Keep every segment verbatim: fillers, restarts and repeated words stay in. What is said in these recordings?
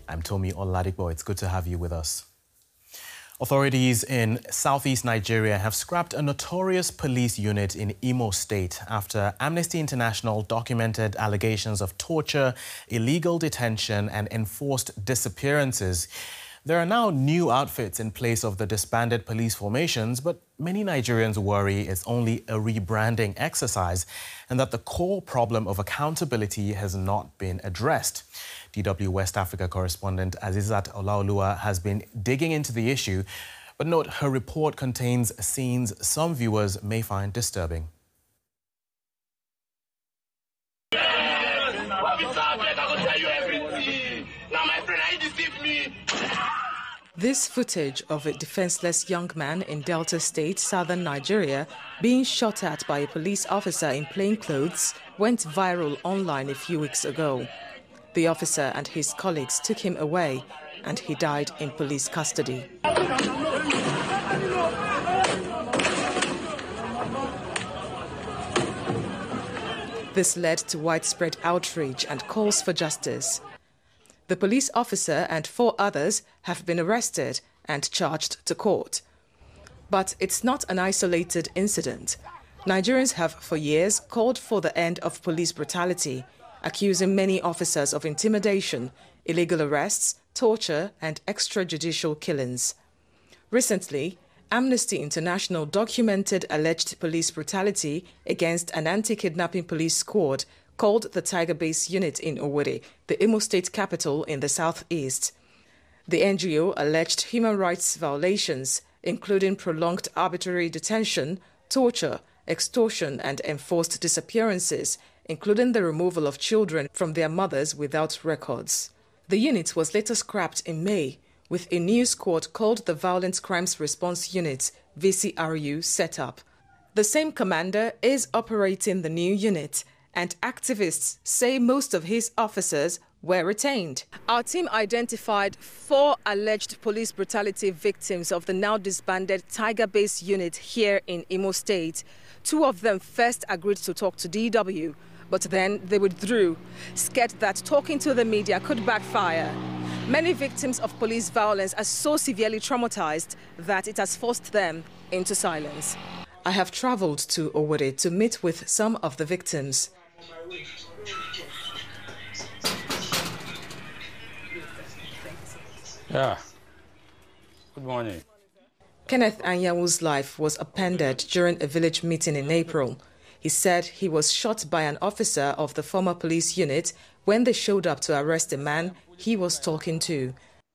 I'm Tomi Oladipo. It's good to have you with us. Authorities in southeast Nigeria have scrapped a notorious police unit in Imo State after Amnesty International documented allegations of torture, illegal detention and enforced disappearances. There are now new outfits in place of the disbanded police formations, but many Nigerians worry it's only a rebranding exercise and that the core problem of accountability has not been addressed. D W West Africa correspondent Azizat Olaoluwa has been digging into the issue, but note her report contains scenes some viewers may find disturbing. This footage of a defenseless young man in Delta State, southern Nigeria, being shot at by a police officer in plain clothes went viral online a few weeks ago. The officer and his colleagues took him away and he died in police custody. This led to widespread outrage and calls for justice. The police officer and four others have been arrested and charged to court. But it's not an isolated incident. Nigerians have for years called for the end of police brutality, accusing many officers of intimidation, illegal arrests, torture and extrajudicial killings. Recently, Amnesty International documented alleged police brutality against an anti-kidnapping police squad called the Tiger Base Unit in Owerri, the Imo State capital in the southeast. The N G O alleged human rights violations, including prolonged arbitrary detention, torture, extortion and enforced disappearances, including the removal of children from their mothers without records. The unit was later scrapped in May, with a new squad called the Violent Crimes Response Unit, V C R U, set up. The same commander is operating the new unit, and activists say most of his officers were retained. Our team identified four alleged police brutality victims of the now disbanded Tiger Base Unit here in Imo State. Two of them first agreed to talk to D W, but then they withdrew, scared that talking to the media could backfire. Many victims of police violence are so severely traumatized that it has forced them into silence. I have traveled to Owerri to meet with some of the victims. Yeah. Good morning. Kenneth Anyawu's life was upended during a village meeting in April. He said he was shot by an officer of the former police unit when they showed up to arrest a man he was talking to.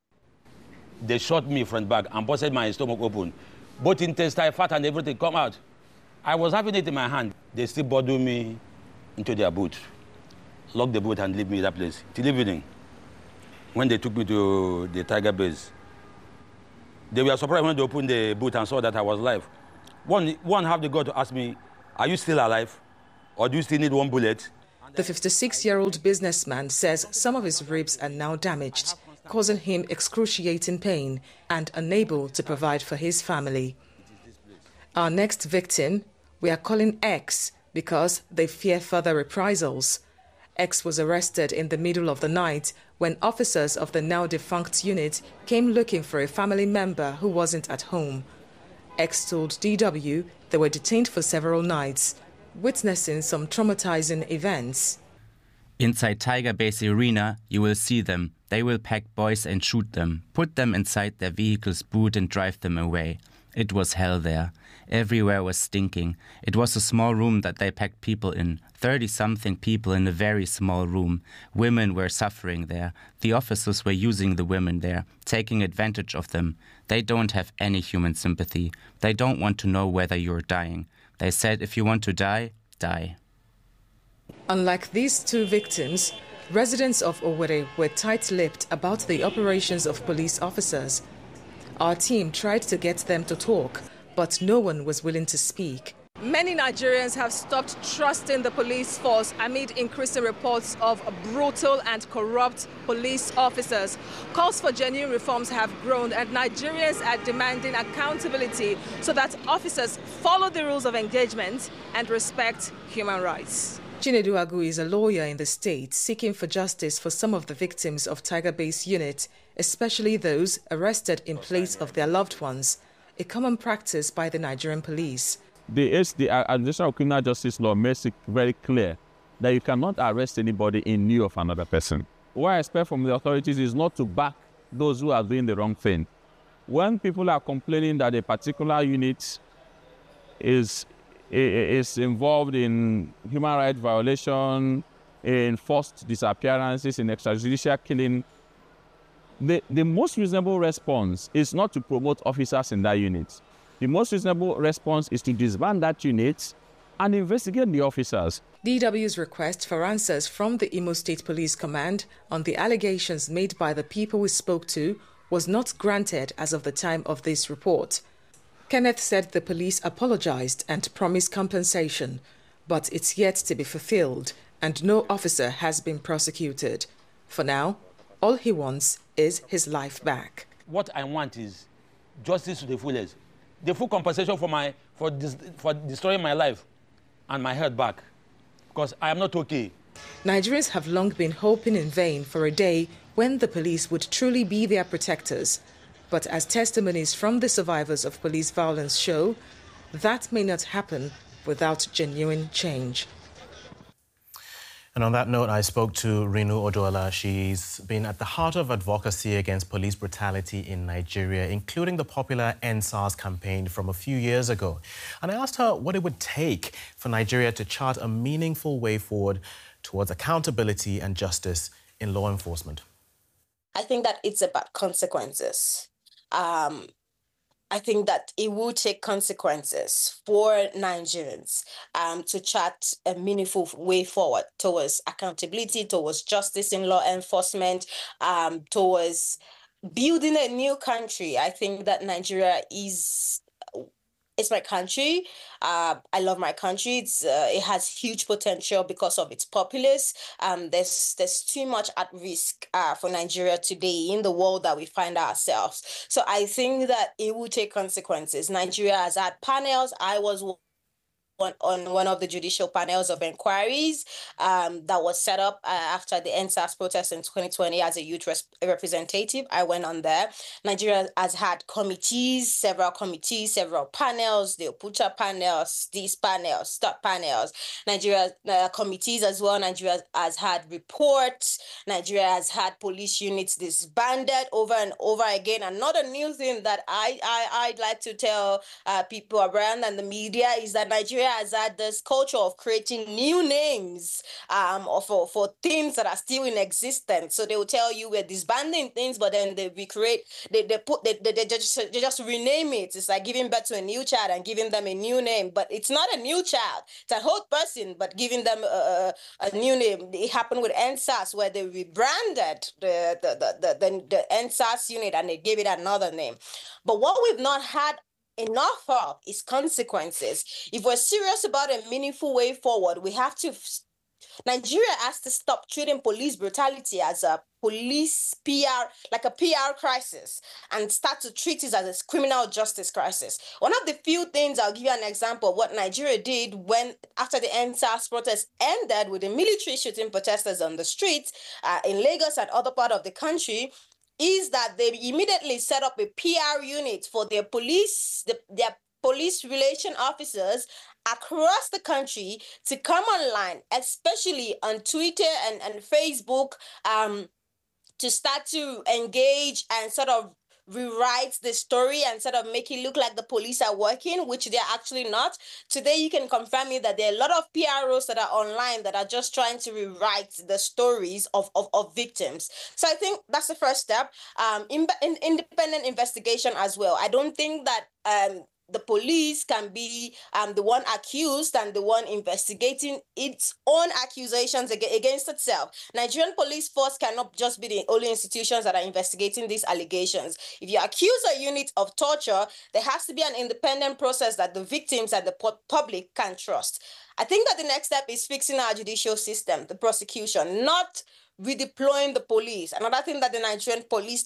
They shot me front back and busted my stomach open. Both intestine, fat and everything come out. I was having it in my hand. They still bundled me into their boot, locked the boot and leave me that place till evening. When they took me to the Tiger Base, they were surprised when they opened the boot and saw that I was alive. One, one have the gut to ask me, are you still alive? Or do you still need one bullet? The fifty-six-year-old businessman says some of his ribs are now damaged, causing him excruciating pain and unable to provide for his family. Our next victim, we are calling X because they fear further reprisals. X was arrested in the middle of the night when officers of the now-defunct unit came looking for a family member who wasn't at home. X told D W they were detained for several nights, witnessing some traumatizing events. Inside Tiger Base Arena, you will see them. They will pack boys and shoot them, put them inside their vehicle's boot and drive them away. It was hell there. Everywhere was stinking. It was a small room that they packed people in. Thirty-something people in a very small room. Women were suffering there. The officers were using the women there, taking advantage of them. They don't have any human sympathy. They don't want to know whether you're dying. They said if you want to die, die. Unlike these two victims, residents of Owerri were tight-lipped about the operations of police officers. Our team tried to get them to talk, but no one was willing to speak. Many Nigerians have stopped trusting the police force amid increasing reports of brutal and corrupt police officers. Calls for genuine reforms have grown, and Nigerians are demanding accountability so that officers follow the rules of engagement and respect human rights. Chinedu Agu is a lawyer in the state seeking for justice for some of the victims of Tiger Base Unit, especially those arrested in place of their loved ones, a common practice by the Nigerian police. The, the Administration of Criminal Justice Law makes it very clear that you cannot arrest anybody in lieu of another person. What I expect from the authorities is not to back those who are doing the wrong thing. When people are complaining that a particular unit is is involved in human rights violation, in forced disappearances, in extrajudicial killing, the, the most reasonable response is not to promote officers in that unit. The most reasonable response is to disband that unit and investigate the officers. D W's request for answers from the Imo State Police Command on the allegations made by the people we spoke to was not granted as of the time of this report. Kenneth said the police apologized and promised compensation, but it's yet to be fulfilled and no officer has been prosecuted. For now, all he wants is his life back. What I want is justice to the fullest. The full compensation for, my, for, dis, for destroying my life and my health back, because I am not okay. Nigerians have long been hoping in vain for a day when the police would truly be their protectors. But as testimonies from the survivors of police violence show, that may not happen without genuine change. And on that note, I spoke to Rinu Oduola. She's been at the heart of advocacy against police brutality in Nigeria, including the popular End SARS campaign from a few years ago. And I asked her what it would take for Nigeria to chart a meaningful way forward towards accountability and justice in law enforcement. I think that it's about consequences. Um, I think that it will take consequences for Nigerians um, to chart a meaningful way forward towards accountability, towards justice in law enforcement, um, towards building a new country. I think that Nigeria is... It's my country. Uh, I love my country. It's, uh, it has huge potential because of its populace. Um, there's there's too much at risk uh, for Nigeria today in the world that we find ourselves. So I think that it will take consequences. Nigeria has had panels. I was On, on one of the judicial panels of inquiries um, that was set up uh, after the End SARS protest in twenty twenty as a youth representative. I went on there. Nigeria has had committees, several committees, several panels, the Opucha panels, these panels, stop panels. Nigeria uh, committees as well. Nigeria has had reports. Nigeria has had police units disbanded over and over again. And not a new thing that I, I, I'd like to tell uh, people around and the media is that Nigeria has had this culture of creating new names um, for, for things that are still in existence. So they will tell you we're disbanding things, but then they recreate, they, they put, they, they, they, just, they just rename it. It's like giving birth to a new child and giving them a new name, but it's not a new child. It's an old person, but giving them a, a new name. It happened with End SARS where they rebranded the, the, the, the, the, the End SARS unit and they gave it another name. But what we've not had enough of is consequences. If we're serious about a meaningful way forward, we have to, Nigeria has to stop treating police brutality as a police P R, like a P R crisis, and start to treat it as a criminal justice crisis. One of the few things, I'll give you an example of what Nigeria did when, after the End SARS protest ended with the military shooting protesters on the streets uh, in Lagos and other part of the country, is that they immediately set up a P R unit for their police, the, their police relation officers across the country to come online, especially on Twitter and, and Facebook, um, to start to engage and sort of rewrite the story and sort of make it look like the police are working, which they're actually not. Today, you can confirm me that there are a lot of P R Os that are online that are just trying to rewrite the stories of, of, of victims. So I think that's the first step. Um, in, in, independent investigation as well. I don't think that um, the police can be um, the one accused and the one investigating its own accusations against itself. Nigerian police force cannot just be the only institutions that are investigating these allegations. If you accuse a unit of torture, there has to be an independent process that the victims and the public can trust. I think that the next step is fixing our judicial system, the prosecution, not redeploying the police. Another thing that the Nigerian police does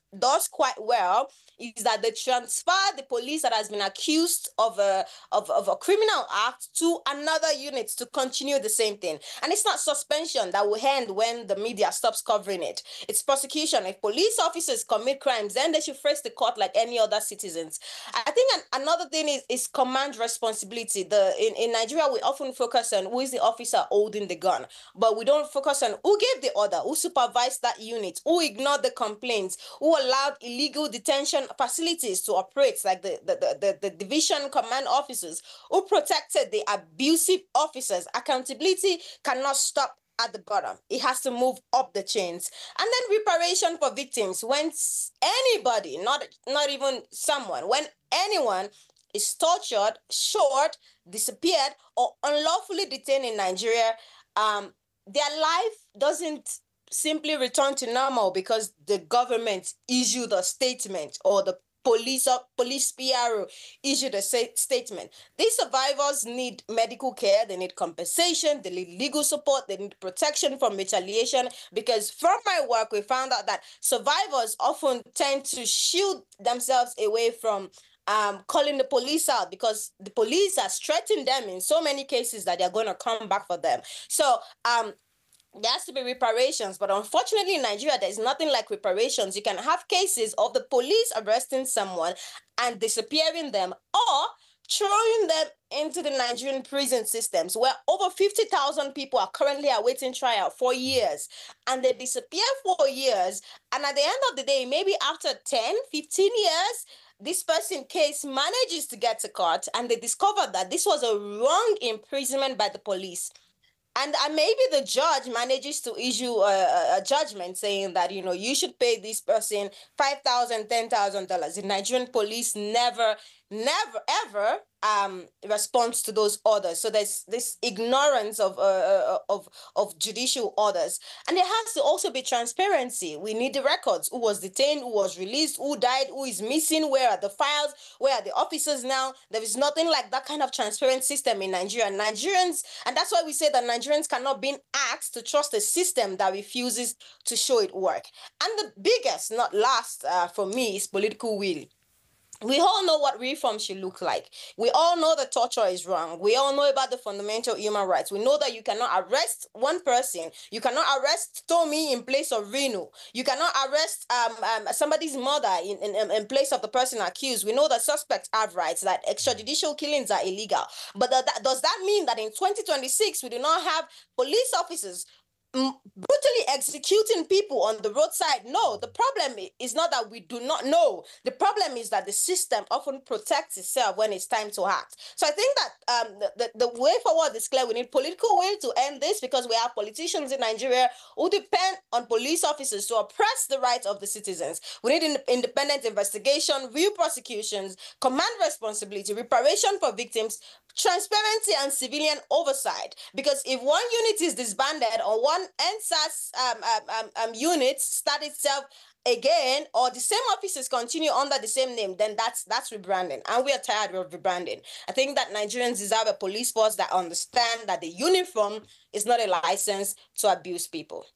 does quite well is that they transfer the police that has been accused of a, of, of a criminal act to another unit to continue the same thing. And it's not suspension that will end when the media stops covering it. It's prosecution. If police officers commit crimes, then they should face the court like any other citizens. I think an, another thing is, is command responsibility. The in, in Nigeria, we often focus on who is the officer holding the gun, but we don't focus on who gave the order, who supervised that unit, who ignored the complaints, who allowed illegal detention facilities to operate, like the, the, the, the, the division command officers, who protected the abusive officers. Accountability cannot stop at the bottom. It has to move up the chains. And then reparation for victims. When anybody, not, not even someone, when anyone is tortured, shot, disappeared, or unlawfully detained in Nigeria, um, their life doesn't simply return to normal because the government issued a statement or the police or police P R O issued a statement. These survivors need medical care, they need compensation, they need legal support, they need protection from retaliation, because from my work, we found out that survivors often tend to shield themselves away from Um, calling the police out because the police has threatened them in so many cases that they're going to come back for them. So um, there has to be reparations, but unfortunately in Nigeria, there's nothing like reparations. You can have cases of the police arresting someone and disappearing them, or throwing them into the Nigerian prison systems where over fifty thousand people are currently awaiting trial for years, and they disappear for years. And at the end of the day, maybe after ten, fifteen years, this person case manages to get to court and they discover that this was a wrong imprisonment by the police. And uh, maybe the judge manages to issue a, a judgment saying that, you know, you should pay this person five thousand dollars, ten thousand dollars. The Nigerian police never, never, ever um, responds to those orders. So there's this ignorance of, uh, of, of judicial orders. And there has to also be transparency. We need the records. Who was detained, who was released, who died, who is missing, where are the files, where are the officers now? There is nothing like that kind of transparent system in Nigeria. Nigerians, and that's why we say that Nigerians cannot be asked to trust a system that refuses to show it work. And the biggest, not last uh, for me, is political will. We all know what reform should look like. We all know that torture is wrong. We all know about the fundamental human rights. We know that you cannot arrest one person. You cannot arrest Tommy in place of Reno. You cannot arrest um, um, somebody's mother in, in, in place of the person accused. We know that suspects have rights, that extrajudicial killings are illegal. But that, that, does that mean that in twenty twenty-six, we do not have police officers brutally executing people on the roadside? No, the problem is not that we do not know. The problem is that the system often protects itself when it's time to act. So I think that um, the, the, the way forward is clear. We need political will to end this, because we have politicians in Nigeria who depend on police officers to oppress the rights of the citizens. We need an independent investigation, real prosecutions, command responsibility, reparation for victims, transparency and civilian oversight. Because if one unit is disbanded or one N S A S um, um, um, unit start itself again, or the same officers continue under the same name, then that's that's rebranding. And we are tired of rebranding. I think that Nigerians deserve a police force that understand that the uniform is not a license to abuse people.